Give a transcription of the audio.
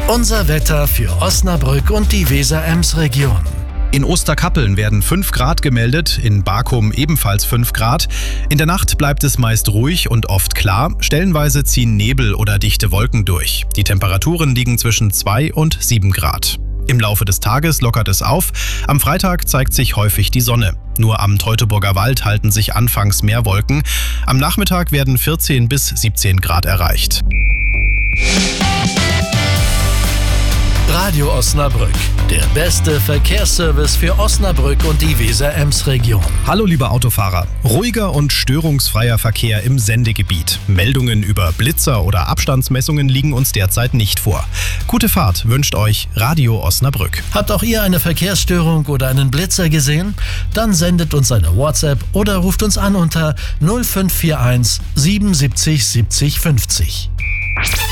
Unser Wetter für Osnabrück und die Weser-Ems-Region. In Osterkappeln werden 5 Grad gemeldet, in Barkum ebenfalls 5 Grad. In der Nacht bleibt es meist ruhig und oft klar. Stellenweise ziehen Nebel oder dichte Wolken durch. Die Temperaturen liegen zwischen 2 und 7 Grad. Im Laufe des Tages lockert es auf. Am Freitag zeigt sich häufig die Sonne. Nur am Teutoburger Wald halten sich anfangs mehr Wolken. Am Nachmittag werden 14 bis 17 Grad erreicht. Radio Osnabrück, der beste Verkehrsservice für Osnabrück und die Weser-Ems-Region. Hallo liebe Autofahrer, ruhiger und störungsfreier Verkehr im Sendegebiet. Meldungen über Blitzer oder Abstandsmessungen liegen uns derzeit nicht vor. Gute Fahrt wünscht euch Radio Osnabrück. Habt auch ihr eine Verkehrsstörung oder einen Blitzer gesehen? Dann sendet uns eine WhatsApp oder ruft uns an unter 0541 77 70 50.